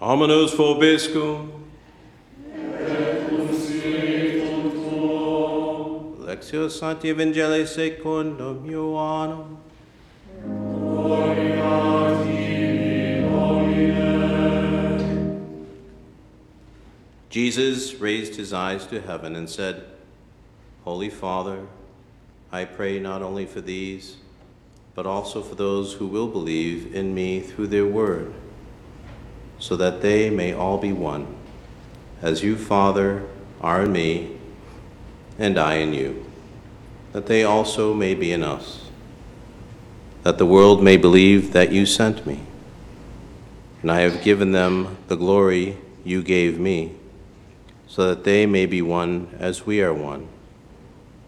Omenos vobiscum. Lectio Sancti Evangelii secundum Ioannum. Jesus raised his eyes to heaven and said, Holy Father, I pray not only for these, but also for those who will believe in me through their word, so that they may all be one, as you, Father, are in me, and I in you, that they also may be in us, that the world may believe that you sent me. And I have given them the glory you gave me, so that they may be one as we are one.